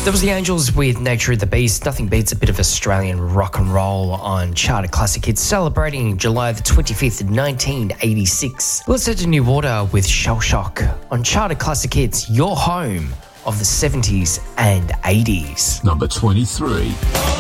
That was the Angels with Nature of the Beast. Nothing beats a bit of Australian rock and roll on Charter Classic Hits, celebrating July the 25th, 1986. Let's head to New Water with Shell Shock on Charter Classic Hits, your home of the 70s and 80s. Number 23.